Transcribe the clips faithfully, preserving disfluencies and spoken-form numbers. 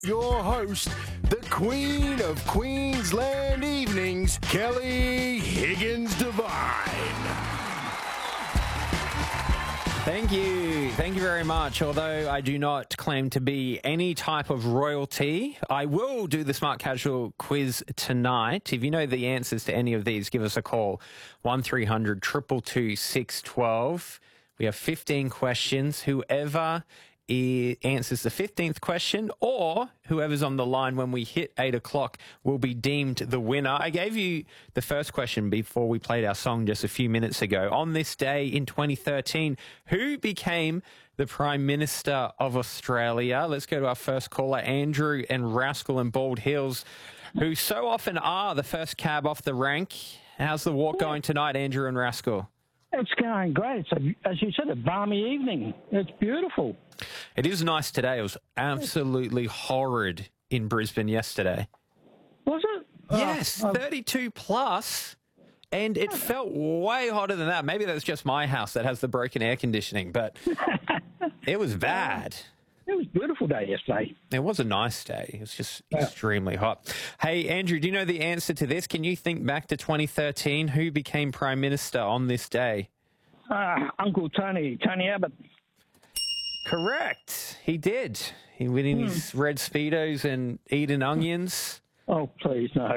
Your host, the Queen of Queensland Evenings, Kelly Higgins Devine. Thank you. Thank you very much. Although I do not claim to be any type of royalty, I will do the Smart Casual quiz tonight. If you know the answers to any of these, give us a call. one three hundred two two two six one two. We have fifteen questions. Whoever i- answers the fifteenth question or whoever's on the line when we hit eight o'clock will be deemed the winner. I gave you the first question before we played our song just a few minutes ago. On this day in twenty thirteen, who became the Prime Minister of Australia? Let's go to our first caller, Andrew and Rascal in Bald Hills, who so often are the first cab off the rank. How's the walk going tonight, Andrew and Rascal? It's going great. It's, a, as you said, a balmy evening. It's beautiful. It is nice today. It was absolutely horrid in Brisbane yesterday. Was it? Yes, Oh, thirty-two plus, and it felt way hotter than that. Maybe that's just my house that has the broken air conditioning, but it was bad. it was a beautiful day yesterday. It was a nice day. It was just extremely hot. Hey, Andrew, do you know the answer to this? Can you think back to twenty thirteen? Who became Prime Minister on this day? Uh, Uncle Tony, Tony Abbott. Correct. He did. He went in his red Speedos and eating onions. Oh, please, no.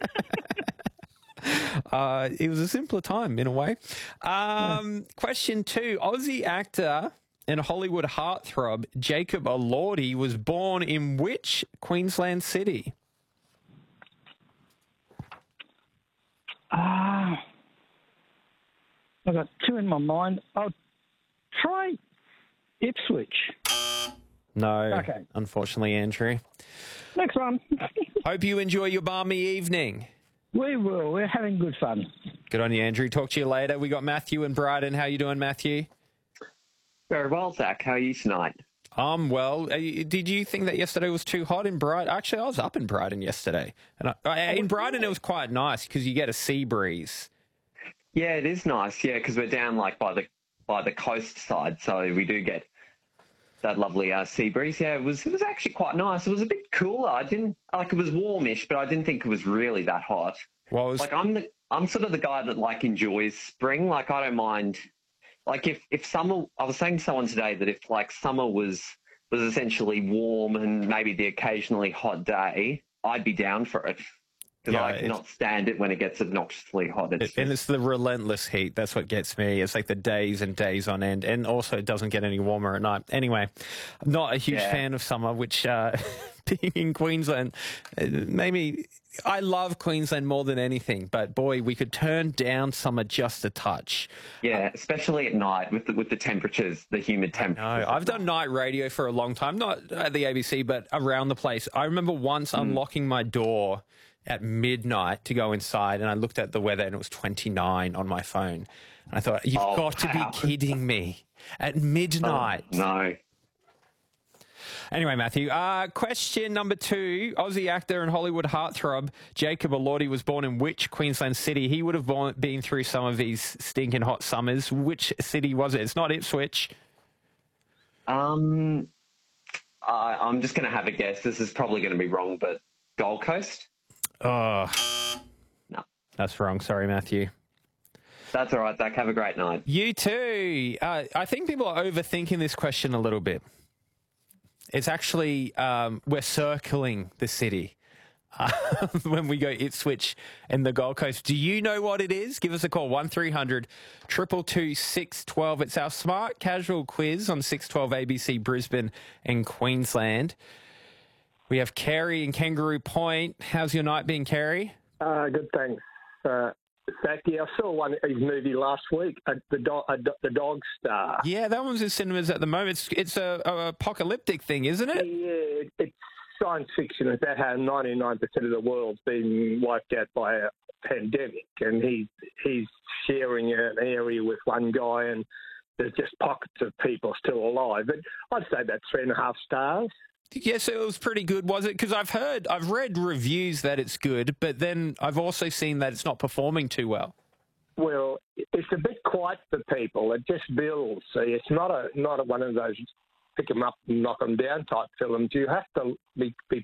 Uh, it was a simpler time in a way. Um, question two. Aussie actor and Hollywood heartthrob Jacob Elordi was born in which Queensland city? Ah, I've got two in my mind. I'll try Ipswich. No, Okay. unfortunately, Andrew. Next one. Hope you enjoy your balmy evening. We will. We're having good fun. Good on you, Andrew. Talk to you later. We got Matthew and Brighton. How you doing, Matthew? Very well, Zach. How are you tonight? Um, well, uh, did you think that yesterday was too hot in Brighton? Actually, I was up in Brighton yesterday. And I, I, in Brighton, it was quite nice because you get a sea breeze. Yeah, it is nice. Yeah, because we're down like by the by the coast side, so we do get that lovely uh, sea breeze. Yeah, it was it was actually quite nice. It was a bit cooler. I didn't like it was warmish, but I didn't think it was really that hot. Well, it was, Like I'm the I'm sort of the guy that like enjoys spring. Like I don't mind. Like if if summer, I was saying to someone today that if like summer was was essentially warm and maybe the occasionally hot day, I'd be down for it. Because Yeah, I it's- cannot stand it when it gets obnoxiously hot. It's It- and it's the relentless heat. That's what gets me. It's like the days and days on end. And also, it doesn't get any warmer at night. Anyway, I'm not a huge Yeah. fan of summer, which, uh, being in Queensland, uh, maybe I love Queensland more than anything. But boy, we could turn down summer just a touch. Yeah, especially at night with the, with the temperatures, the humid No, temperatures. I've done night radio for a long time, not at the A B C, but around the place. I remember once unlocking my door at midnight to go inside, and I looked at the weather, and it was twenty-nine on my phone. And I thought, you've Oh, got to wow. be kidding me at midnight. No. Anyway, Matthew, uh, question number two. Aussie actor and Hollywood heartthrob Jacob Elordi was born in which Queensland city? He would have born, been through some of these stinking hot summers. Which city was it? It's not Ipswich. Um, I, I'm just going to have a guess. This is probably going to be wrong, but Gold Coast? Oh, No. that's wrong. Sorry, Matthew. That's all right, Zach. Have a great night. You too. Uh, I think people are overthinking this question a little bit. It's actually, um, we're circling the city uh, when we go Ipswich and the Gold Coast. Do you know what it is? Give us a call, one three hundred two two two six one two. It's our Smart Casual quiz on six twelve A B C Brisbane and Queensland. We have Kerry in Kangaroo Point. How's your night been, Kerry? Uh, good, thanks. Uh, Zach, yeah, I saw one his movie last week, uh, the, do- uh, the Dog Star. Yeah, that one's in cinemas at the moment. It's, it's a, a apocalyptic thing, isn't it? Yeah, it's science fiction. It's about how ninety-nine percent of the world's been wiped out by a pandemic, and he he's sharing an area with one guy, and there's just pockets of people still alive. But I'd say about three and a half stars. Yes, it was pretty good, was it? Because I've heard, I've read reviews that it's good, but then I've also seen that it's not performing too well. Well, it's a bit quiet for people. It just builds. See, it's not a not a, one of those pick them up and knock them down type films. You have to be, be